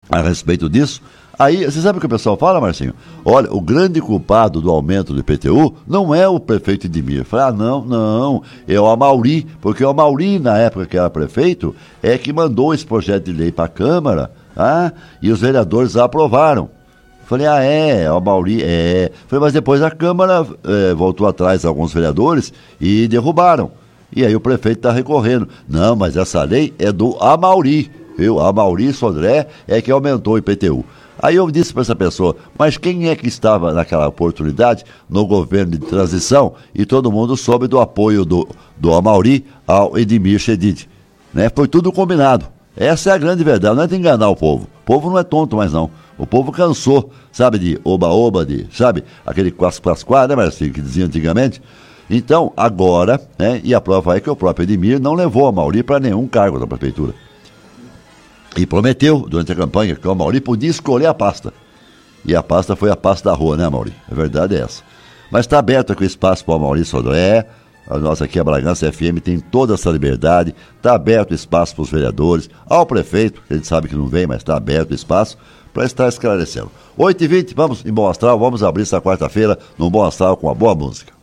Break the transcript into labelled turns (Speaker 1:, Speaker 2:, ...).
Speaker 1: a respeito disso. Aí, você sabe o que o pessoal fala, Marcinho? Olha, o grande culpado do aumento do IPTU não é o prefeito Edmir. Fala, não, é o Amauri, porque o Amauri, na época que era prefeito, é que mandou esse projeto de lei para a Câmara, e os vereadores aprovaram. Falei, é o Amauri, Falei, mas depois a Câmara voltou atrás alguns vereadores e derrubaram. E aí o prefeito está recorrendo. Não, mas essa lei é do Amauri, viu? Amauri Sodré é que aumentou o IPTU. Aí eu disse para essa pessoa, mas quem é que estava naquela oportunidade no governo de transição e todo mundo soube do apoio do Amauri ao Edmir Chedid, né? Foi tudo combinado. Essa é a grande verdade, não é de enganar o povo. O povo não é tonto mais não. O povo cansou, sabe, de oba-oba, sabe, aquele quas-quas-quá, né, Marcinho, que dizia antigamente. Então, agora, né, e a prova é que o próprio Edmir não levou a Amauri para nenhum cargo da prefeitura. E prometeu, durante a campanha, que o Amauri podia escolher a pasta. E a pasta foi a pasta da rua, né, Amauri? A verdade é essa. Mas está aberto aqui o espaço para o Amauri Sodré. A nossa aqui, a Bragança FM, tem toda essa liberdade. Está aberto o espaço para os vereadores. Ao prefeito, que a gente sabe que não vem, mas está aberto o espaço para estar esclarecendo. 8h20, vamos em Bom Astral, vamos abrir essa quarta-feira no Bom Astral com uma boa música.